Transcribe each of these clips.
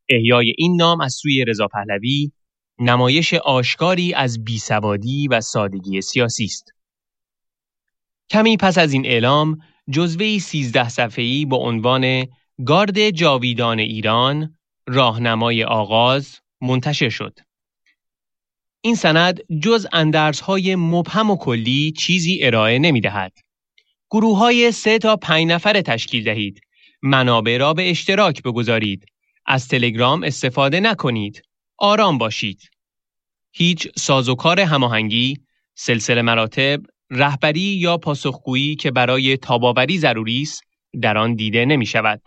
احیای این نام از سوی رضا پهلوی نمایش آشکاری از بیسوادی و سادگی سیاسی است. کمی پس از این اعلام، جزوه‌ای 13 صفحه‌ای با عنوان گارد جاویدان ایران، راهنمای آغاز منتشر شد. این سند جز اندرزهای مبهم و کلی چیزی ارائه نمی‌دهد. گروه‌های 3 تا 5 نفره تشکیل دهید. منابع را به اشتراک بگذارید. از تلگرام استفاده نکنید. آرام باشید. هیچ سازوکار هماهنگی، سلسله مراتب، رهبری یا پاسخگویی که برای تاب‌آوری ضروری است، در آن دیده نمی‌شود.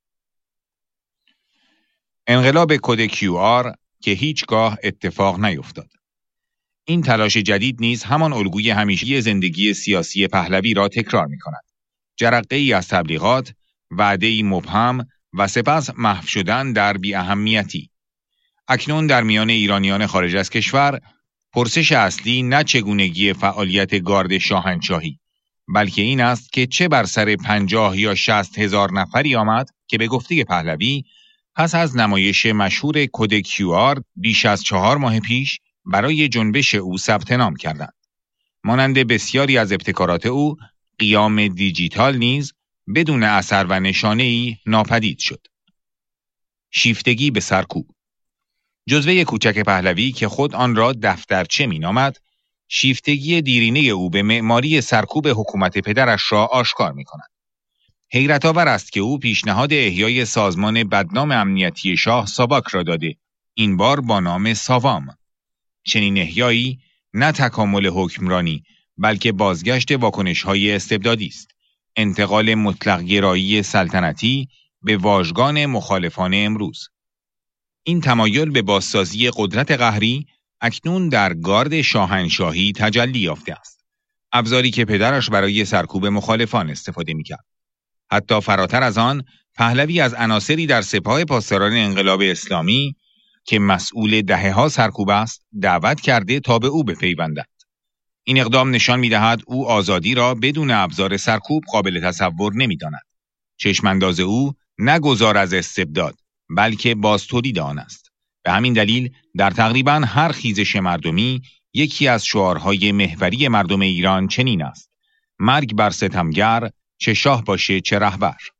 انقلاب کد QR که هیچگاه اتفاق نیفتاد. این تلاش جدید نیز همان الگوی همیشگی زندگی سیاسی پهلوی را تکرار می‌کند. جرقه‌ای از تبلیغات، وعده‌ای مبهم و سپس محو شدن در بی‌اهمیتی. اکنون در میان ایرانیان خارج از کشور، پرسش اصلی نه چگونگی فعالیت گارد شاهنشاهی، بلکه این است که چه بر سر 50 یا 60 هزار نفری آمد که به گفته پهلوی پس از نمایش مشهور کد QR بیش از 4 ماه پیش برای جنبش او ثبت نام کردند. مانند بسیاری از ابتکارات او، قیام دیجیتال نیز بدون اثر و نشانه‌ای ناپدید شد. شیفتگی به سرکوب. جزوه کوچک پهلوی که خود آن را دفترچه می‌نامد، شیفتگی دیرینه او به معماری سرکوب حکومت پدرش را آشکار می‌کند. حیرت آور است که او پیشنهاد احیای سازمان بدنام امنیتی شاه ساواک را داده، این بار با نام ساوام. چنین احیایی نه تکامل حکمرانی، بلکه بازگشت واکنش‌های استبدادی است. انتقال مطلق گرایی سلطنتی به واژگان مخالفان امروز. این تمایل به بازسازی قدرت قهری اکنون در گارد شاهنشاهی تجلی یافته است. ابزاری که پدرش برای سرکوب مخالفان استفاده می‌کرد. حتی فراتر از آن، پهلوی از عناصری در سپاه پاسداران انقلاب اسلامی که مسئول دهه‌ها سرکوب است، دعوت کرده تا به او بپیوندند. این اقدام نشان می‌دهد او آزادی را بدون ابزار سرکوب قابل تصور نمی‌داند. چشمانداز او نه گذار از استبداد، بلکه بازتولید آن است. به همین دلیل در تقریباً هر خیزش مردمی یکی از شعارهای محوری مردم ایران چنین است: مرگ بر ستمگر، چه شاه باشه چه رهبر.